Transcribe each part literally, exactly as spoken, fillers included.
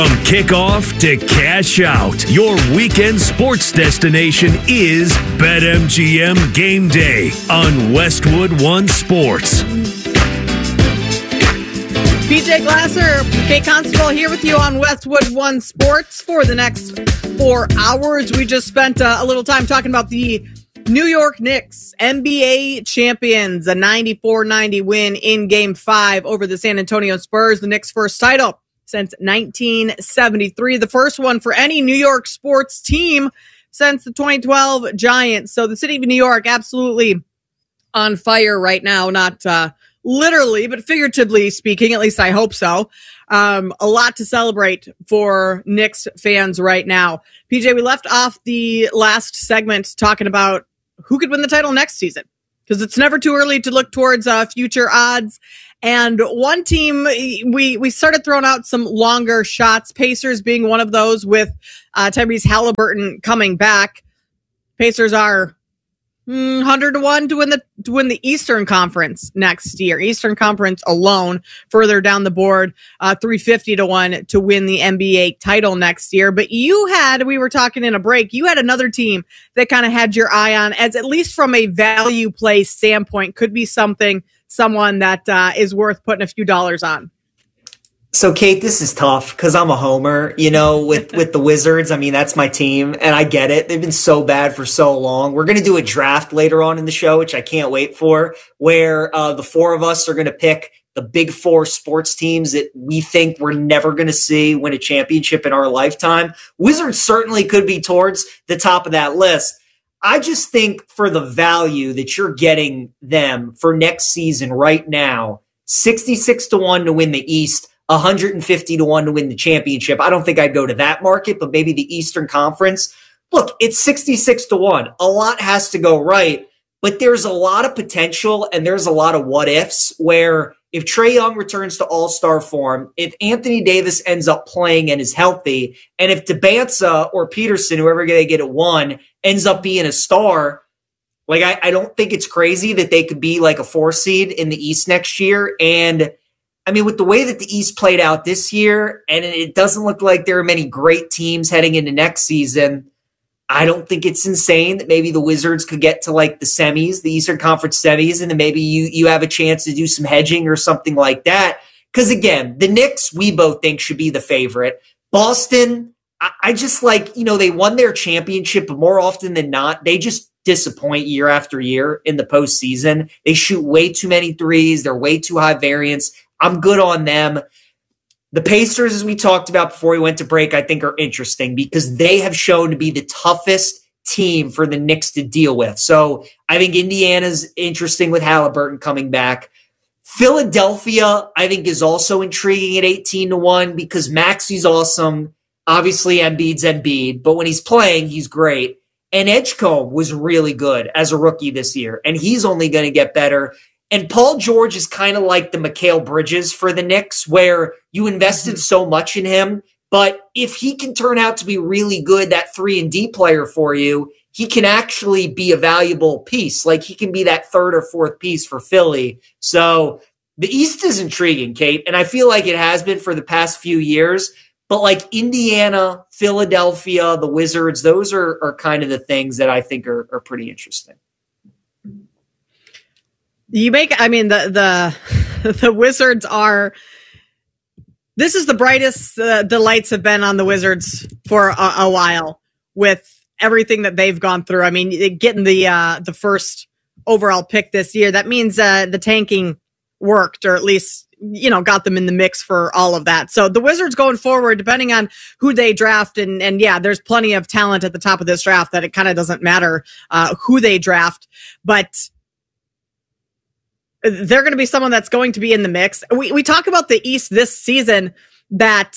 From kickoff to cash out, your weekend sports destination is BetMGM Game Day on Westwood One Sports. P J Glasser, Kate Constable here with you on Westwood One Sports for the next four hours. We just spent uh, a little time talking about the New York Knicks, N B A champions, a ninety-four ninety win in Game five over the San Antonio Spurs, the Knicks' first title since nineteen seventy-three, the first one for any New York sports team since the twenty twelve Giants. So the city of New York absolutely on fire right now, not uh, literally, but figuratively speaking, at least I hope so. Um, a lot to celebrate for Knicks fans right now. P J, we left off the last segment talking about who could win the title next season, because it's never too early to look towards uh, future odds. And one team, we we started throwing out some longer shots, Pacers being one of those with uh, Tyrese Halliburton coming back. Pacers are mm, one hundred to one to win the to win the Eastern Conference next year. Eastern Conference alone, further down the board, uh, three fifty to one to win the N B A title next year. But you had, we were talking in a break, you had another team that kind of had your eye on, as at least from a value play standpoint, could be something, someone that uh, is worth putting a few dollars on. So, Kate, this is tough because I'm a homer, you know, with, with the Wizards. I mean, that's my team, and I get it. They've been so bad for so long. We're going to do a draft later on in the show, which I can't wait for, where uh, the four of us are going to pick the big four sports teams that we think we're never going to see win a championship in our lifetime. Wizards certainly could be towards the top of that list. I just think for the value that you're getting them for next season right now, sixty-six to one to win the East, one hundred fifty to one to win the championship. I don't think I'd go to that market, but maybe the Eastern Conference. Look, it's sixty-six to one. A lot has to go right, but there's a lot of potential and there's a lot of what ifs where if Trae Young returns to all-star form, if Anthony Davis ends up playing and is healthy, and if Debanza or Peterson, whoever they get at one, ends up being a star, like I, I don't think it's crazy that they could be like a four seed in the East next year. And I mean, with the way that the East played out this year, and it doesn't look like there are many great teams heading into next season, I don't think it's insane that maybe the Wizards could get to like the semis, the Eastern Conference semis, and then maybe you you have a chance to do some hedging or something like that. Because again, the Knicks, we both think should be the favorite. Boston, I, I just like, you know, they won their championship, but more often than not, they just disappoint year after year in the postseason. They shoot way too many threes. They're way too high variance. I'm good on them. The Pacers, as we talked about before we went to break, I think are interesting because they have shown to be the toughest team for the Knicks to deal with. So I think Indiana's interesting with Halliburton coming back. Philadelphia, I think, is also intriguing at eighteen to one because Maxi's awesome. Obviously, Embiid's Embiid, but when he's playing, he's great. And Edgecombe was really good as a rookie this year, and he's only going to get better. And Paul George is kind of like the Mikal Bridges for the Knicks, where you invested so much in him. But if he can turn out to be really good, that three and D player for you, he can actually be a valuable piece. Like he can be that third or fourth piece for Philly. So the East is intriguing, Kate. And I feel like it has been for the past few years. But like Indiana, Philadelphia, the Wizards, those are, are kind of the things that I think are, are pretty interesting. You make, I mean, the the the Wizards are, this is the brightest uh, the lights have been on the Wizards for a, a while with everything that they've gone through. I mean, getting the uh, the first overall pick this year, that means uh, the tanking worked, or at least, you know, got them in the mix for all of that. So the Wizards going forward, depending on who they draft, and and yeah, there's plenty of talent at the top of this draft that it kind of doesn't matter uh, who they draft, but they're going to be someone that's going to be in the mix. We we talk about the East this season, that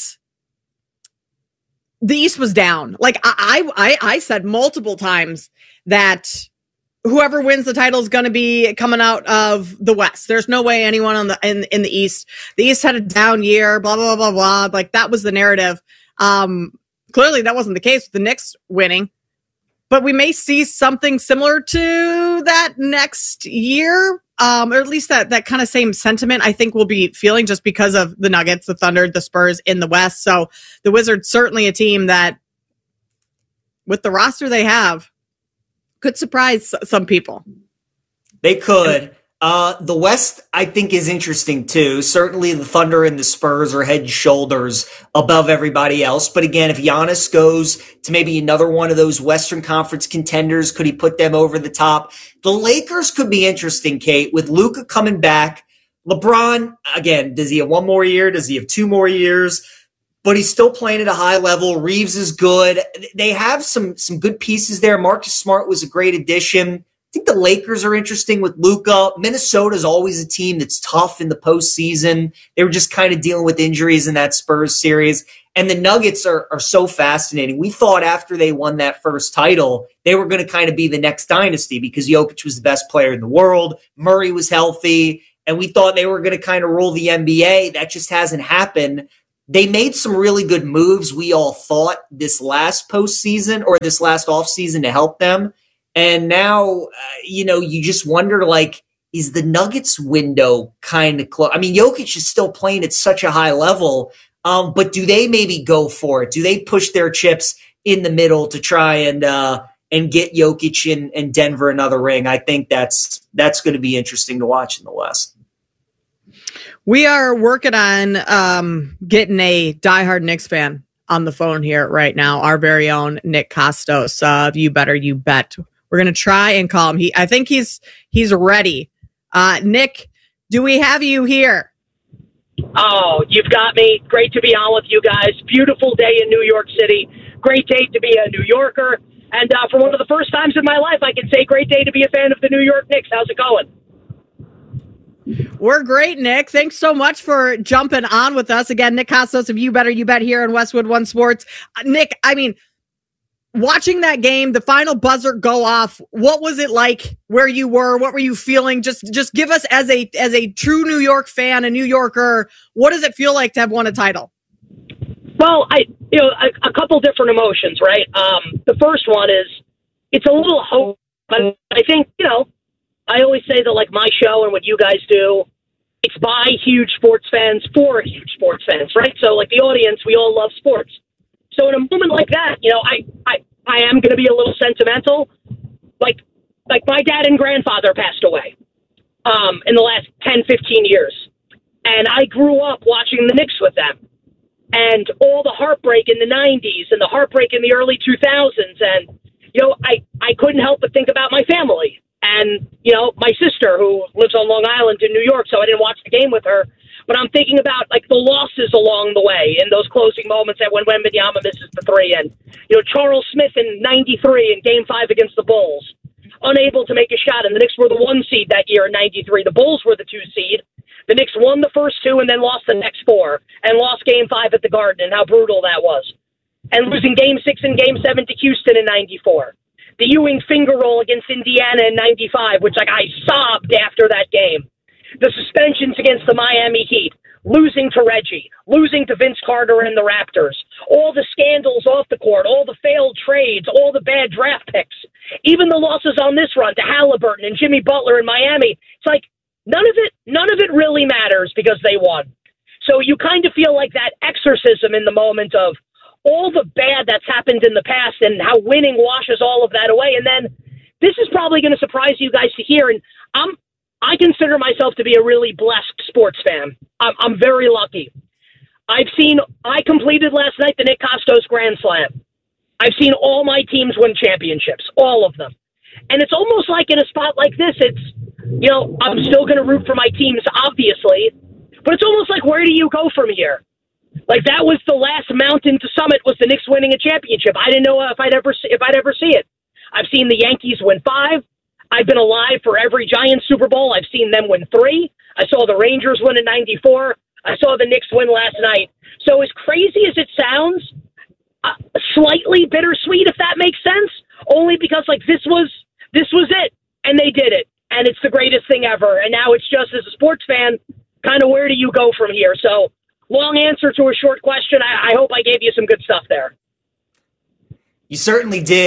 the East was down. Like I I I said multiple times that whoever wins the title is going to be coming out of the West. There's no way anyone on the in in the East. The East had a down year. Blah blah blah blah. Like that was the narrative. Um, clearly that wasn't the case with the Knicks winning. But we may see something similar to that next year. um, or at least that that kind of same sentiment, I think we'll be feeling just because of the Nuggets, the Thunder, the Spurs in the West. So the Wizards, certainly a team that, with the roster they have, could surprise some people. They could. Uh, the West, I think, is interesting too. Certainly the Thunder and the Spurs are head and shoulders above everybody else. But again, if Giannis goes to maybe another one of those Western Conference contenders, could he put them over the top? The Lakers could be interesting, Kate, with Luka coming back. LeBron, again, does he have one more year? Does he have two more years? But he's still playing at a high level. Reeves is good. They have some, some good pieces there. Marcus Smart was a great addition. I think the Lakers are interesting with Luka. Minnesota's always a team that's tough in the postseason. They were just kind of dealing with injuries in that Spurs series. And the Nuggets are, are so fascinating. We thought after they won that first title, they were going to kind of be the next dynasty because Jokic was the best player in the world. Murray was healthy. And we thought they were going to kind of rule the N B A. That just hasn't happened. They made some really good moves, we all thought, this last postseason or this last offseason to help them. And now, uh, you know, you just wonder, like, is the Nuggets window kind of close? I mean, Jokic is still playing at such a high level, um, but do they maybe go for it? Do they push their chips in the middle to try and uh, and get Jokic in, in Denver another ring? I think that's that's going to be interesting to watch in the West. We are working on um, getting a diehard Knicks fan on the phone here right now. Our very own Nick Kostos. Uh, you better, you bet. We're going to try and call him. He, I think he's he's ready. Uh, Nick, do we have you here? Oh, you've got me. Great to be on with you guys. Beautiful day in New York City. Great day to be a New Yorker. And uh, for one of the first times in my life, I can say great day to be a fan of the New York Knicks. How's it going? We're great, Nick. Thanks so much for jumping on with us. Again, Nick Kostos of You Better You Bet here on Westwood One Sports. Uh, Nick, I mean, watching that game, the final buzzer go off, what was it like where you were? What were you feeling? Just just give us, as a as a true New York fan, a New Yorker, what does it feel like to have won a title? Well, I you know, a, a couple different emotions, right? Um, the first one is it's a little hope, but I think, you know, I always say that, like, my show and what you guys do, it's by huge sports fans for huge sports fans, right? So, like, the audience, we all love sports. So in a moment like that, you know, I, I, I am going to be a little sentimental. Like, like my dad and grandfather passed away um, in the last ten, fifteen years. And I grew up watching the Knicks with them. And all the heartbreak in the nineties and the heartbreak in the early two thousands. And, you know, I, I couldn't help but think about my family. And, you know, my sister, who lives on Long Island in New York, so I didn't watch the game with her. But I'm thinking about, like, the losses along the way in those closing moments that when Wembanyama misses the three. And, you know, Charles Smith in ninety-three in Game five against the Bulls, unable to make a shot. And the Knicks were the one seed that year in ninety-three. The Bulls were the two seed. The Knicks won the first two and then lost the next four and lost Game five at the Garden, and how brutal that was. And losing Game six and Game seven to Houston in ninety-four. The Ewing finger roll against Indiana in ninety-five, which, like, I sobbed after that game. The suspensions against the Miami Heat, losing to Reggie, losing to Vince Carter and the Raptors, all the scandals off the court, all the failed trades, all the bad draft picks, even the losses on this run to Halliburton and Jimmy Butler in Miami. It's like none of it, none of it really matters because they won. So you kind of feel like that exorcism in the moment of all the bad that's happened in the past and how winning washes all of that away. And then this is probably going to surprise you guys to hear. And I'm, I consider myself to be a really blessed sports fan. I'm, I'm very lucky. I've seen, I completed last night the Nick Kostos Grand Slam. I've seen all my teams win championships, all of them. And it's almost like in a spot like this, it's, you know, I'm still going to root for my teams, obviously, but it's almost like, where do you go from here? Like, that was the last mountain to summit, was the Knicks winning a championship. I didn't know if I'd ever see, if I'd ever see it. I've seen the Yankees win five. I've been alive for every Giants Super Bowl. I've seen them win three. I saw the Rangers win in ninety-four. I saw the Knicks win last night. So as crazy as it sounds, uh, slightly bittersweet, if that makes sense, only because, like, this was this was it, and they did it, and it's the greatest thing ever. And now it's just, as a sports fan, kind of where do you go from here? So long answer to a short question. I, I hope I gave you some good stuff there. You certainly did.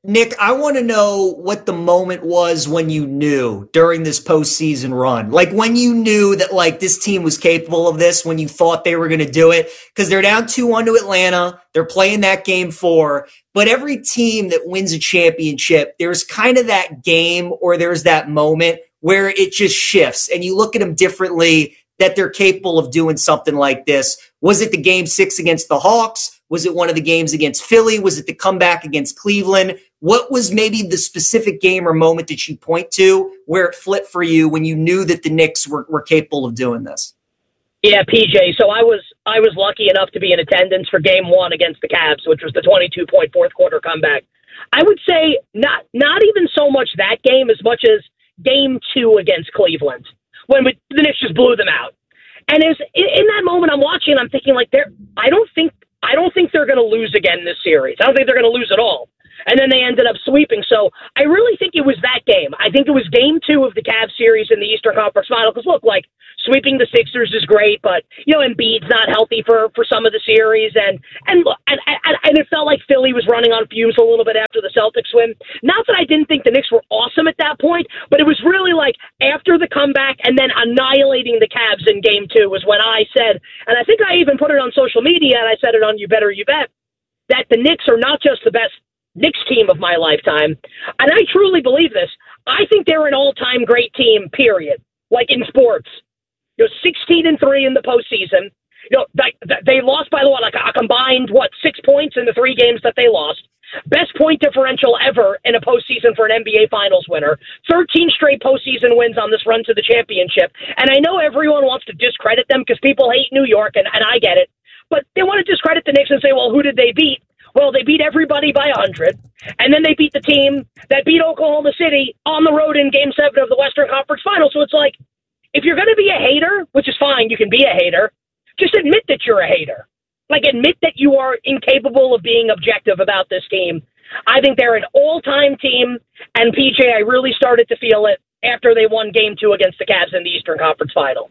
Nick, I want to know what the moment was when you knew during this postseason run. Like when you knew that like this team was capable of this, when you thought they were going to do it, because they're down two one to Atlanta. They're playing that game four. But every team that wins a championship, there's kind of that game or there's that moment where it just shifts and you look at them differently, that they're capable of doing something like this. Was it the game six against the Hawks? Was it one of the games against Philly? Was it the comeback against Cleveland? What was maybe the specific game or moment that you point to where it flipped for you when you knew that the Knicks were, were capable of doing this? Yeah, P J. So I was I was lucky enough to be in attendance for game one against the Cavs, which was the twenty-two point fourth quarter comeback. I would say not not even so much that game as much as game two against Cleveland, when we, the Knicks just blew them out. And as in, in that moment, I'm watching, I'm thinking like, they're I don't think I don't think they're going to lose again this series. I don't think they're going to lose at all. And then they ended up sweeping. So I really think it was that game. I think it was game two of the Cavs series in the Eastern Conference Final. Because look, like sweeping the Sixers is great, but you know Embiid's not healthy for, for some of the series, and and, and and and it felt like Philly was running on fumes a little bit after the Celtics win. Not that I didn't think the Knicks were awesome at that point, but it was really like after the comeback and then annihilating the Cavs in game two was when I said, and I think I even put it on social media, and I said it on You Better You Bet, that the Knicks are not just the best Knicks team of my lifetime. And I truly believe this. I think they're an all-time great team, period. Like in sports. You know, sixteen and three in the postseason. You know, they, they lost by the way, like a combined, what, six points in the three games that they lost. Best point differential ever in a postseason for an N B A Finals winner. thirteen straight postseason wins on this run to the championship. And I know everyone wants to discredit them because people hate New York, and, and I get it. But they want to discredit the Knicks and say, well, who did they beat? Well, they beat everybody by one hundred, and then they beat the team that beat Oklahoma City on the road in Game seven of the Western Conference Finals. So it's like, if you're going to be a hater, which is fine, you can be a hater, just admit that you're a hater. Like, admit that you are incapable of being objective about this team. I think they're an all-time team, and P J, I really started to feel it after they won Game two against the Cavs in the Eastern Conference Final.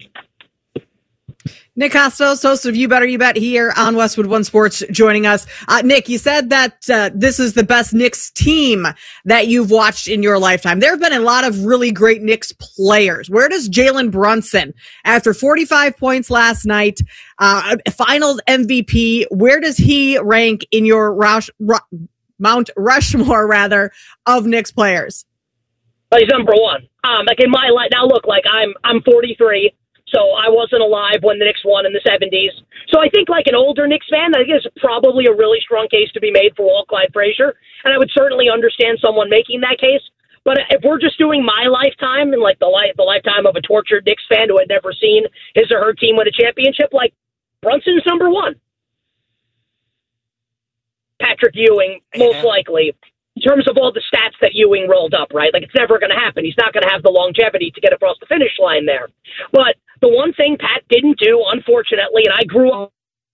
Nick Kostos, host of You Better You Bet here on Westwood One Sports, joining us. Uh, Nick, you said that uh, this is the best Knicks team that you've watched in your lifetime. There have been a lot of really great Knicks players. Where does Jalen Brunson, after forty-five points last night, uh, Finals M V P, where does he rank in your Roush, Ru- Mount Rushmore, rather, of Knicks players? Well, he's number one. Um, like in my life now, look, like I'm I'm forty-three. So I wasn't alive when the Knicks won in the seventies. So I think like an older Knicks fan, I think there's probably a really strong case to be made for Walt Clyde Frazier. And I would certainly understand someone making that case. But if we're just doing my lifetime and like the life, the lifetime of a tortured Knicks fan who had never seen his or her team win a championship, like Brunson's number one. Patrick Ewing, most likely. In terms of all the stats that Ewing rolled up, right? Like, it's never going to happen. He's not going to have the longevity to get across the finish line there. But the one thing Pat didn't do, unfortunately, and I grew up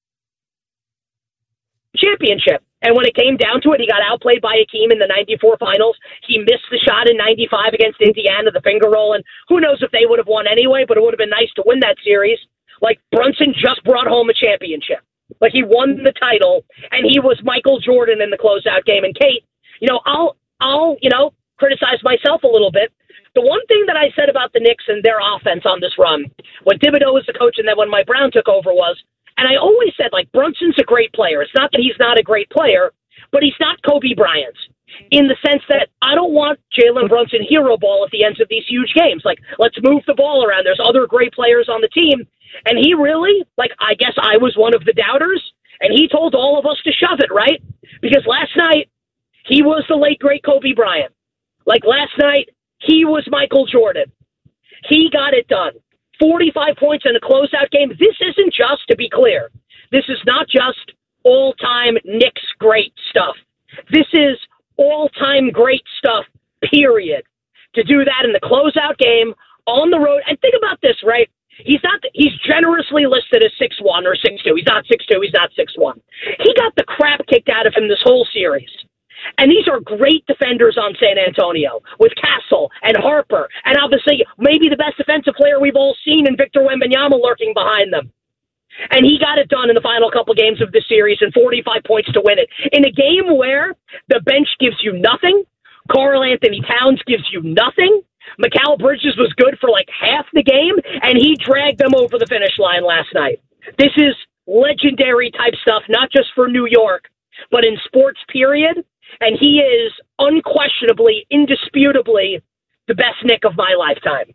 championship. And when it came down to it, he got outplayed by Hakeem in the ninety-four finals. He missed the shot in ninety-five against Indiana, the finger roll. And who knows if they would have won anyway, but it would have been nice to win that series. Like, Brunson just brought home a championship. Like, he won the title, and he was Michael Jordan in the closeout game. And Kate, you know, I'll, I'll, you know, criticize myself a little bit. The one thing that I said about the Knicks and their offense on this run, when Thibodeau was the coach and then when Mike Brown took over was, and I always said, like, Brunson's a great player. It's not that he's not a great player, but he's not Kobe Bryant in the sense that I don't want Jalen Brunson hero ball at the ends of these huge games. Like, let's move the ball around. There's other great players on the team. And he really, like, I guess I was one of the doubters, and he told all of us to shove it, right? Because last night, he was the late, great Kobe Bryant. Like last night, he was Michael Jordan. He got it done. forty-five points in a closeout game. This isn't just, to be clear, this is not just all-time Knicks great stuff. This is all-time great stuff, period. To do that in the closeout game, on the road. And think about this, right? He's not. He's generously listed as six one or six two. He's not six two. He's not six one. He got the crap kicked out of him this whole series. And these are great defenders on San Antonio with Castle and Harper. And obviously, maybe the best defensive player we've all seen in Victor Wembanyama lurking behind them. And he got it done in the final couple games of the series and forty-five points to win it. In a game where the bench gives you nothing, Karl Anthony Towns gives you nothing, Mikal Bridges was good for like half the game, and he dragged them over the finish line last night. This is legendary type stuff, not just for New York, but in sports, period. And he is unquestionably, indisputably the best Knick of my lifetime.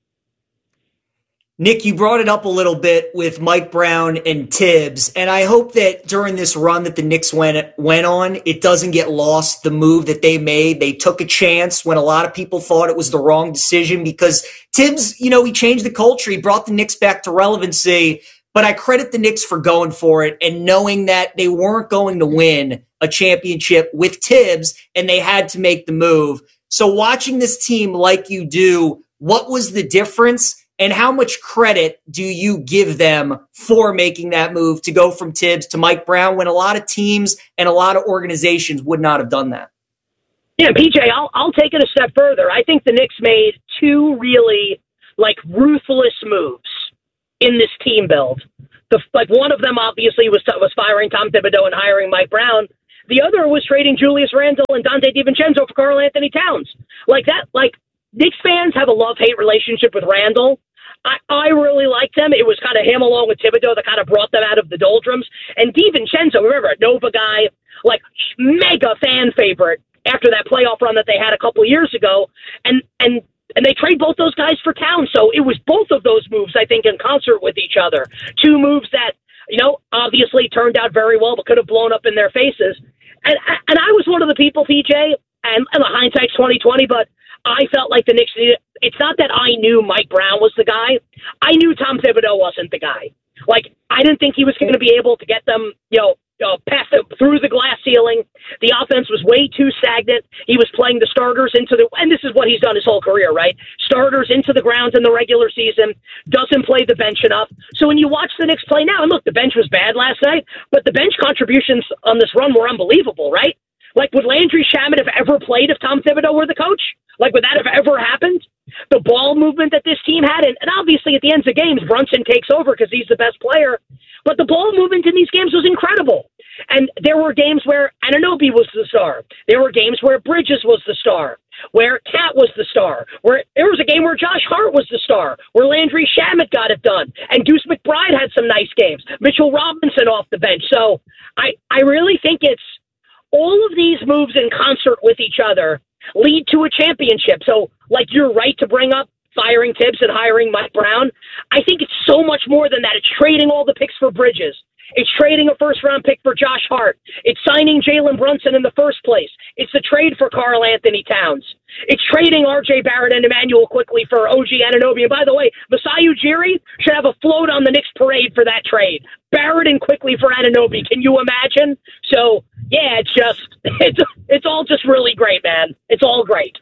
Nick, you brought it up a little bit with Mike Brown and Tibbs, and I hope that during this run that the Knicks went went on, it doesn't get lost, the move that they made. They took a chance when a lot of people thought it was the wrong decision, because Tibbs, you know, he changed the culture. He brought the Knicks back to relevancy, but I credit the Knicks for going for it and knowing that they weren't going to win a championship with Tibbs, and they had to make the move. So watching this team like you do, what was the difference? And how much credit do you give them for making that move to go from Tibbs to Mike Brown when a lot of teams and a lot of organizations would not have done that? Yeah, P J, I'll, I'll take it a step further. I think the Knicks made two really, like, ruthless moves in this team build. The, like, one of them, obviously, was, was firing Tom Thibodeau and hiring Mike Brown. The other was trading Julius Randle and Dante DiVincenzo for Karl Anthony Towns. Like that, like, Knicks fans have a love-hate relationship with Randle. I, I really liked him. It was kind of him along with Thibodeau that kind of brought them out of the doldrums. And DiVincenzo, remember, a Nova guy, like mega fan favorite after that playoff run that they had a couple of years ago. And and and they trade both those guys for Towns. So it was both of those moves, I think, in concert with each other. Two moves that, you know, obviously turned out very well, but could have blown up in their faces. And and I was one of the people, P J, and, and the hindsight's twenty twenty, but I felt like the Knicks needed. It's not that I knew Mike Brown was the guy. I knew Tom Thibodeau wasn't the guy. Like, I didn't think he was going to be able to get them, you know, uh, past the, through the glass ceiling. The offense was way too stagnant. He was playing the starters into the, and this is what he's done his whole career, right? Starters into the ground in the regular season, doesn't play the bench enough. So when you watch the Knicks play now, and look, the bench was bad last night, but the bench contributions on this run were unbelievable, right? Like, would Landry Shamet have ever played if Tom Thibodeau were the coach? Like, would that have ever happened? The ball movement that this team had, and, and obviously at the ends of games, Brunson takes over because he's the best player. But the ball movement in these games was incredible. And there were games where Anunoby was the star. There were games where Bridges was the star, where Cat was the star, where there was a game where Josh Hart was the star, where Landry Shamet got it done, and Deuce McBride had some nice games. Mitchell Robinson off the bench. So I, I really think it's all of these moves in concert with each other lead to a championship. So, like, you're right to bring up firing Tibbs and hiring Mike Brown. I think it's so much more than that. It's trading all the picks for Bridges. It's trading a first-round pick for Josh Hart. It's signing Jalen Brunson in the first place. It's the trade for Karl Anthony Towns. It's trading R J Barrett and Emmanuel Quickley for O G Anunoby. And by the way, Masai Ujiri should have a float on the Knicks parade for that trade. Barrett and Quickley for Anunoby. Can you imagine? So, yeah, it's just, it's, it's all just really great, man. It's all great.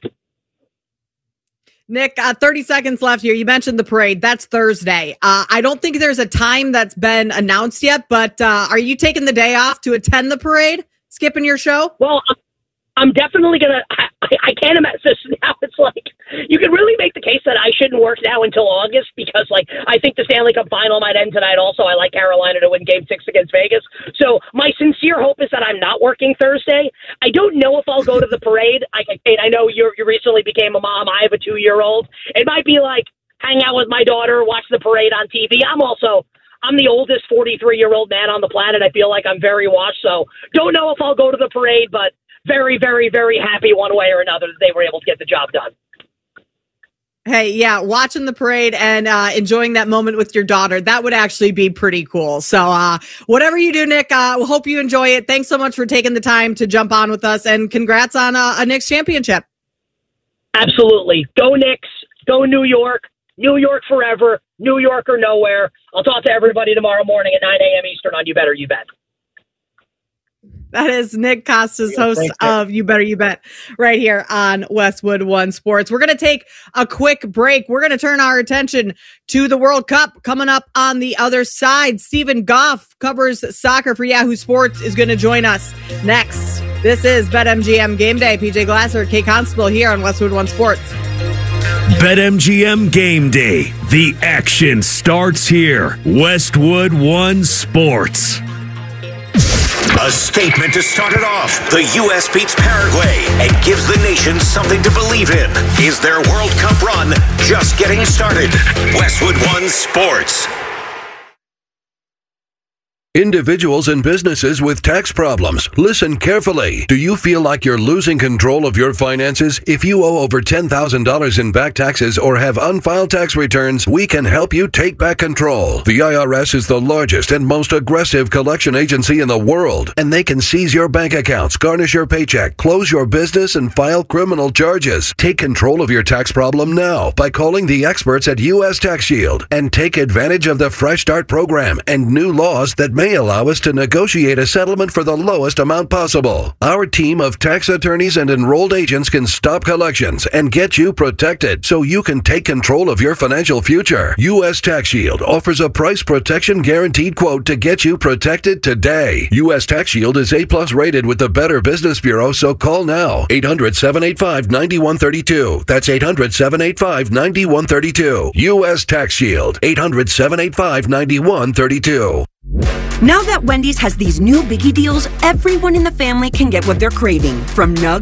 Nick, uh, thirty seconds left here. You mentioned the parade. That's Thursday. Uh, I don't think there's a time that's been announced yet, but uh, are you taking the day off to attend the parade? Skipping your show? Well, I'm definitely going to, I can't imagine this now. It's like, you can really make the case that I shouldn't work now until August because, like, I think the Stanley Cup final might end tonight also. I like Carolina to win game six against Vegas. So my sincere hope is that I'm not working Thursday. I don't know if I'll go to the parade. I, I know you you recently became a mom. I have a two-year-old. It might be like hang out with my daughter, watch the parade on T V. I'm also, I'm the oldest forty-three-year-old man on the planet. I feel like I'm very watched. So don't know if I'll go to the parade, but very, very, very happy one way or another that they were able to get the job done. Hey, yeah, watching the parade and uh, enjoying that moment with your daughter, that would actually be pretty cool. So uh, whatever you do, Nick, uh, we'll hope you enjoy it. Thanks so much for taking the time to jump on with us, and congrats on a, a Knicks championship. Absolutely. Go Knicks. Go New York. New York forever. New York or nowhere. I'll talk to everybody tomorrow morning at nine a.m. Eastern on You Better You Bet. That is Nick Kostos, yeah, host of You Better You Bet, right here on Westwood One Sports. We're going to take a quick break. We're going to turn our attention to the World Cup coming up on the other side. Stephen Goff covers soccer for Yahoo Sports, is going to join us next. This is BetMGM Game Day. P J Glasser, Kate Constable here on Westwood One Sports. BetMGM Game Day. The action starts here. Westwood One Sports. A statement to start it off. The U S beats Paraguay and gives the nation something to believe in. Is their World Cup run just getting started? Westwood One Sports. Individuals and businesses with tax problems, listen carefully. Do you feel like you're losing control of your finances? If you owe over ten thousand dollars in back taxes or have unfiled tax returns, we can help you take back control. The I R S is the largest and most aggressive collection agency in the world, and they can seize your bank accounts, garnish your paycheck, close your business, and file criminal charges. Take control of your tax problem now by calling the experts at U S Tax Shield and take advantage of the Fresh Start program and new laws that may allow us to negotiate a settlement for the lowest amount possible. Our team of tax attorneys and enrolled agents can stop collections and get you protected so you can take control of your financial future. U S Tax Shield offers a price protection guaranteed quote to get you protected today. U S Tax Shield is A plus rated with the Better Business Bureau, so call now. eight hundred, seven eight five, nine one three two. That's eight hundred, seven eight five, nine one three two. U S Tax Shield. eight hundred, seven eight five, nine one three two. Now that Wendy's has these new biggie deals, everyone in the family can get what they're craving. From nugs